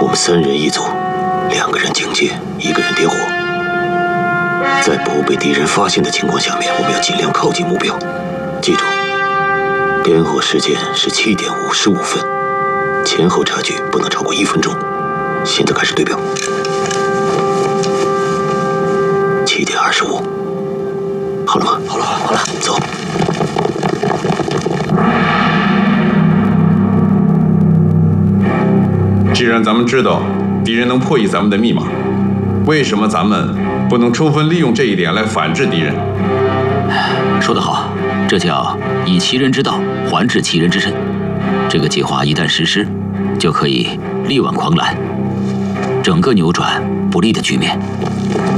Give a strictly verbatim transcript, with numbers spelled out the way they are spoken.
们三人一组，两个人警戒，一个人点火。在不被敌人发现的情况下面，我们要尽量靠近目标。记住，点火时间是七点五十五分，前后差距不能超过一分钟。现在开始对表。七点二十五，好了吗？ 好了，好了， 走。 既然咱们知道敌人能破译咱们的密码，为什么咱们不能充分利用这一点来反制敌人？ 说得好，这叫以其人之道还治其人之身。这个计划一旦实施，就可以力挽狂澜，整个扭转不利的局面。